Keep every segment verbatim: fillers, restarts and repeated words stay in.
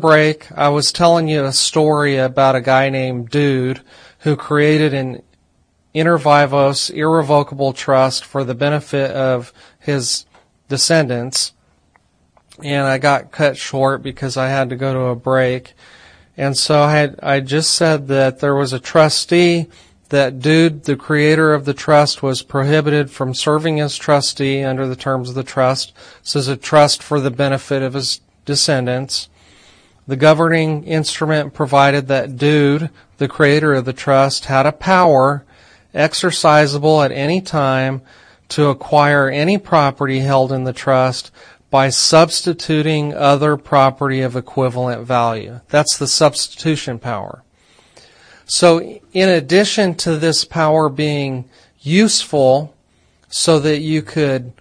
break, I was telling you a story about a guy named Dude who created an inter vivos irrevocable trust for the benefit of his descendants. And I got cut short because I had to go to a break. And so I had, I just said that there was a trustee that Dude, the creator of the trust, was prohibited from serving as trustee under the terms of the trust. This is a trust for the benefit of his descendants. The governing instrument provided that Dude, the creator of the trust, had a power exercisable at any time to acquire any property held in the trust by substituting other property of equivalent value. That's the substitution power. So in addition to this power being useful so that you could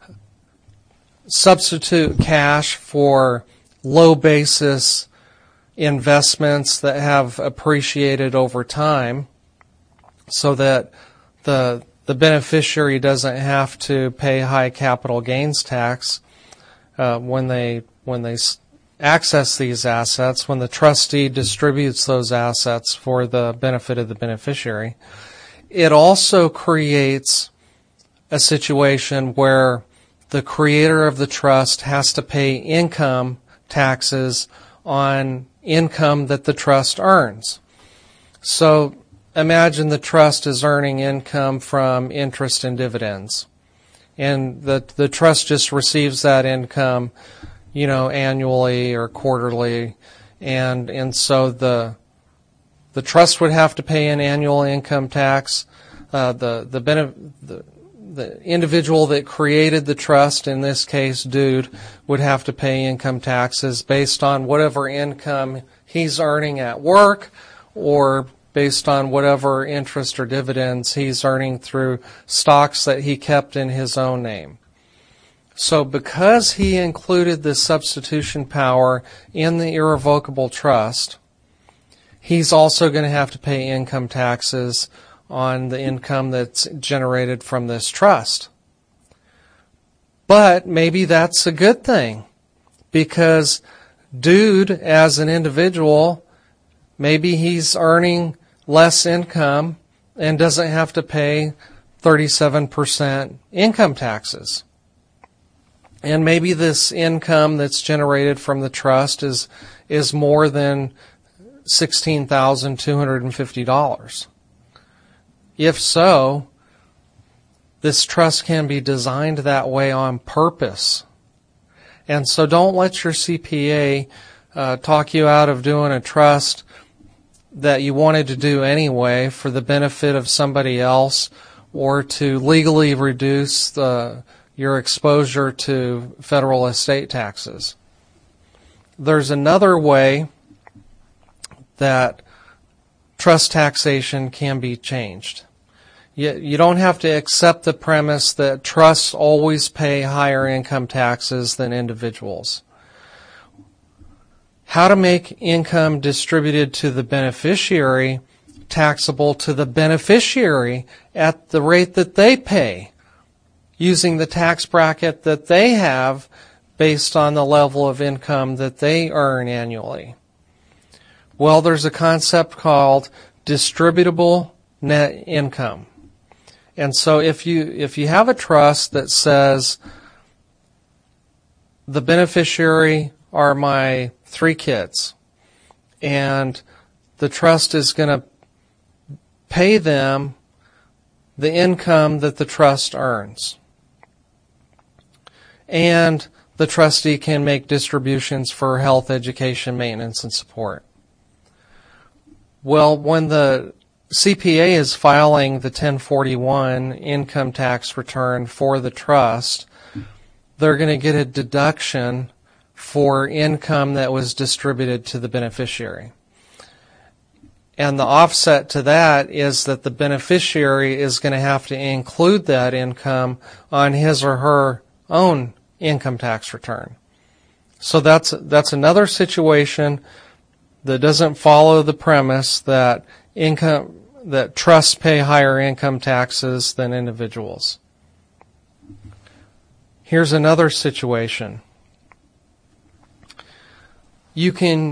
substitute cash for low basis investments that have appreciated over time so that the the beneficiary doesn't have to pay high capital gains tax uh, when they when they access these assets, when the trustee distributes those assets for the benefit of the beneficiary. It also creates a situation where the creator of the trust has to pay income taxes on income that the trust earns. So imagine the trust is earning income from interest and dividends, and the the trust just receives that income, you know, annually or quarterly, and and so the the trust would have to pay an annual income tax. Uh, the the, benef- the the individual that created the trust, in this case Dude, would have to pay income taxes based on whatever income he's earning at work, or based on whatever interest or dividends he's earning through stocks that he kept in his own name. So because he included the substitution power in the irrevocable trust, he's also going to have to pay income taxes on the income that's generated from this trust. But maybe that's a good thing, because Dude, as an individual, maybe he's earning less income and doesn't have to pay thirty-seven percent income taxes. And maybe this income that's generated from the trust is is more than sixteen thousand two hundred fifty dollars. If so, this trust can be designed that way on purpose. And so don't let your C P A uh, talk you out of doing a trust that you wanted to do anyway for the benefit of somebody else, or to legally reduce the your exposure to federal estate taxes. There's another way that trust taxation can be changed. You, you don't have to accept the premise that trusts always pay higher income taxes than individuals. How to make income distributed to the beneficiary taxable to the beneficiary at the rate that they pay, using the tax bracket that they have based on the level of income that they earn annually. Well, there's a concept called distributable net income. And so if you if you have a trust that says the beneficiary are my three kids, and the trust is going to pay them the income that the trust earns, and the trustee can make distributions for health, education, maintenance, and support. Well, when the C P A is filing the ten forty-one income tax return for the trust, they're going to get a deduction for income that was distributed to the beneficiary. And the offset to that is that the beneficiary is going to have to include that income on his or her own income tax return. So that's that's another situation that doesn't follow the premise that income that trusts pay higher income taxes than individuals. Here's another situation. You can